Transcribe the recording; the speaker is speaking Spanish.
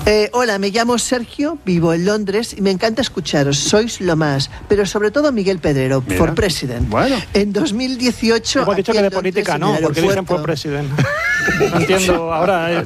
Hola, me llamo Sergio, vivo en Londres y me encanta escucharos. Sois lo más. Pero sobre todo Miguel Pedrero, for president. Bueno. En 2018... Hemos dicho que de política no, porque dicen for president. No entiendo ahora...